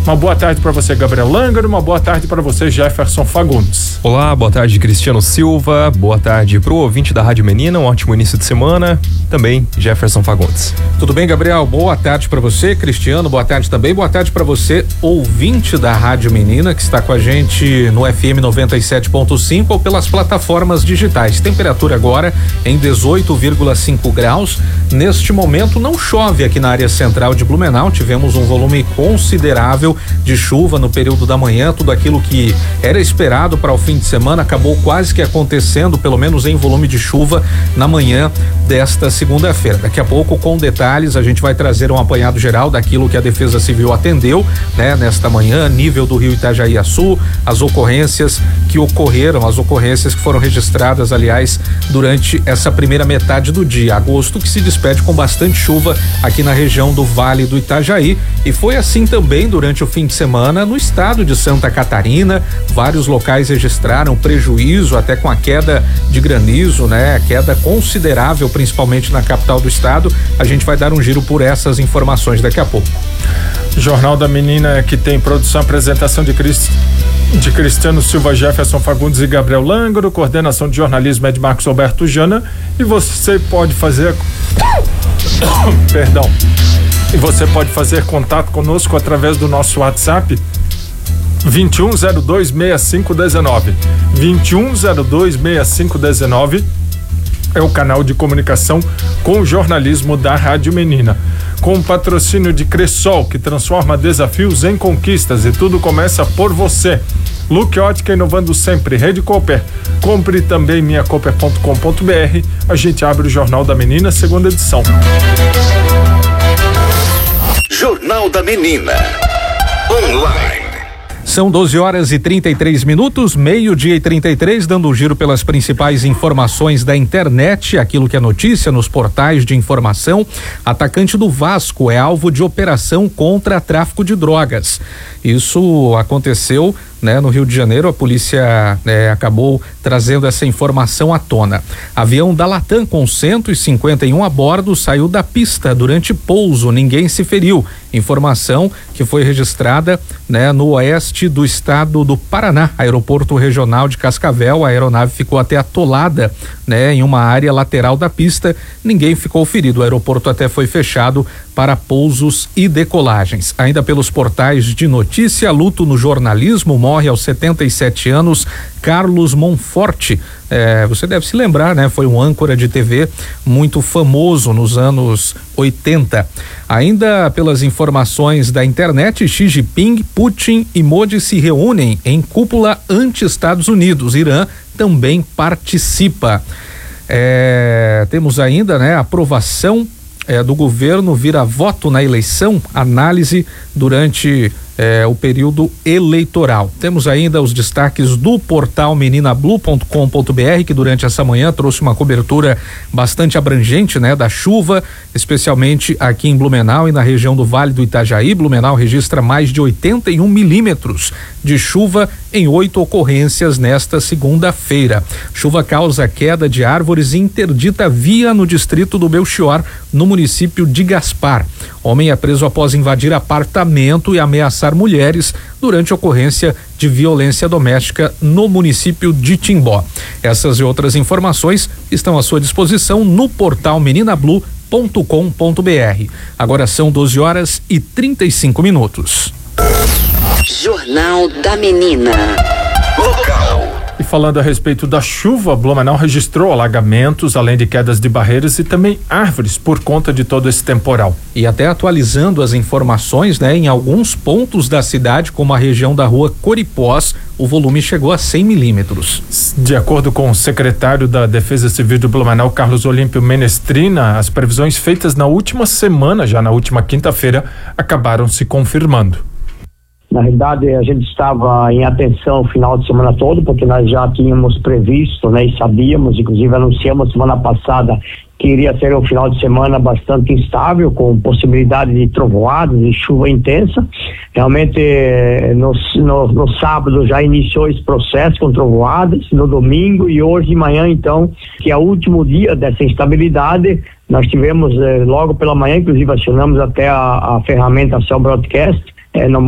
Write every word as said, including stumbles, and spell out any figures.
Uma boa tarde para você, Gabriel Langaro, uma boa tarde para você, Jefferson Fagundes. Olá, boa tarde, Cristiano Silva, boa tarde pro ouvinte da Rádio Menina, um ótimo início de semana, também Jefferson Fagundes. Tudo bem, Gabriel? Boa tarde para você, Cristiano, boa tarde também, boa tarde para você, ouvinte da Rádio Menina, que está com a gente no F M noventa e sete ponto cinco ou pelas plataformas digitais. Temperatura agora em dezoito vírgula cinco graus. Neste momento não chove aqui na área central de Blumenau, tivemos um volume considerável de chuva no período da manhã, tudo aquilo que era esperado para o fim de semana acabou quase que acontecendo, pelo menos em volume de chuva na manhã desta segunda-feira. Daqui a pouco, com detalhes, a gente vai trazer um apanhado geral daquilo que a Defesa Civil atendeu, né, nesta manhã, nível do Rio Itajaí-Açu, as ocorrências que ocorreram, as ocorrências que foram registradas, aliás, durante essa primeira metade do dia. Agosto que se despede com bastante chuva aqui na região do Vale do Itajaí, e foi assim também durante o fim de semana no estado de Santa Catarina. Vários locais registraram prejuízo até com a queda de granizo, né? Queda considerável, principalmente na capital do estado. A gente vai dar um giro por essas informações daqui a pouco. Jornal da Menina, que tem produção e apresentação de Cristo. De Cristiano Silva, Jefferson Fagundes e Gabriel Langaro, coordenação de jornalismo é de Marcos Alberto Jana, e você pode fazer perdão e você pode fazer contato conosco através do nosso WhatsApp vinte e um zero dois sessenta e cinco dezenove. vinte e um zero dois sessenta e cinco dezenove é o canal de comunicação com o jornalismo da Rádio Menina. Com o patrocínio de Cressol, que transforma desafios em conquistas, e tudo começa por você. Look Ótica, inovando sempre. Rede Cooper. Compre também minha cooper ponto com ponto b r. A gente abre o Jornal da Menina, segunda edição. Jornal da Menina. Online. São doze horas e trinta e três minutos, meio-dia e trinta e três, dando um giro pelas principais informações da internet, aquilo que é notícia nos portais de informação. Atacante do Vasco é alvo de operação contra tráfico de drogas. Isso aconteceu, né, no Rio de Janeiro. A polícia é, acabou trazendo essa informação à tona. Avião da Latam com cento e cinquenta e um a bordo saiu da pista durante pouso, ninguém se feriu. Informação que foi registrada, né, no oeste do estado do Paraná, aeroporto regional de Cascavel. A aeronave ficou até atolada, né, em uma área lateral da pista. Ninguém ficou ferido. O aeroporto até foi fechado para pousos e decolagens. Ainda pelos portais de notícia, luto no jornalismo, morre aos setenta e sete anos Carlos Monforte. É, você deve se lembrar, né? Foi um âncora de T V muito famoso nos anos oitenta. Ainda pelas informações da internet, Xi Jinping, Putin e Modi se reúnem em cúpula anti-Estados Unidos. Irã também participa. É, temos ainda, né, aprovação é, do governo vira voto na eleição, análise durante É, o período eleitoral. Temos ainda os destaques do portal menina blu ponto com ponto b r, que durante essa manhã trouxe uma cobertura bastante abrangente, né, da chuva, especialmente aqui em Blumenau e na região do Vale do Itajaí. Blumenau registra mais de oitenta e um milímetros de chuva em oito ocorrências nesta segunda-feira. Chuva causa queda de árvores e interdita via no distrito do Belchior, no município de Gaspar. Homem é preso após invadir apartamento e ameaçar mulheres durante ocorrência de violência doméstica no município de Timbó. Essas e outras informações estão à sua disposição no portal menina blu ponto com ponto b r. Agora são doze horas e trinta e cinco minutos. Jornal da Menina. Local. E falando a respeito da chuva, Blumenau registrou alagamentos, além de quedas de barreiras e também árvores por conta de todo esse temporal. E até atualizando as informações, né, em alguns pontos da cidade, como a região da rua Coripós, o volume chegou a cem milímetros. De acordo com o secretário da Defesa Civil de Blumenau, Carlos Olímpio Menestrina, as previsões feitas na última semana, já na última quinta-feira, acabaram se confirmando. Na realidade, a gente estava em atenção o final de semana todo, porque nós já tínhamos previsto, né, e sabíamos, inclusive anunciamos semana passada que iria ser um final de semana bastante instável, com possibilidade de trovoadas e chuva intensa. Realmente, no, no, no sábado já iniciou esse processo com trovoadas, no domingo e hoje de manhã, então, que é o último dia dessa instabilidade. Nós tivemos, eh, logo pela manhã, inclusive acionamos até a, a ferramenta Cell Broadcast, eh, no